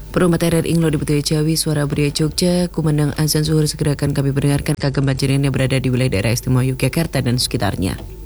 Perumat RRI Inglo Diputi Jawi Suara Beria Jogja, kumandang azan zuhur segera akan kami mendengarkan kagem panjenengan yang berada di wilayah daerah istimewa Yogyakarta dan sekitarnya.